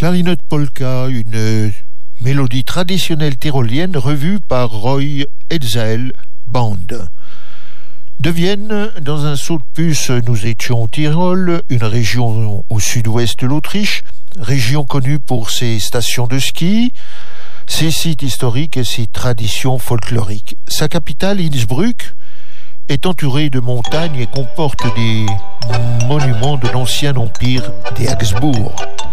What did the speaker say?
Clarinette polka, une mélodie traditionnelle tyrolienne revue par Roy Hetzel Band. De Vienne, dans un saut de puce, nous étions au Tyrol, une région au sud-ouest de l'Autriche, région connue pour ses stations de ski, ses sites historiques et ses traditions folkloriques. Sa capitale, Innsbruck, est entourée de montagnes et comporte des monuments de l'ancien empire des Habsbourg.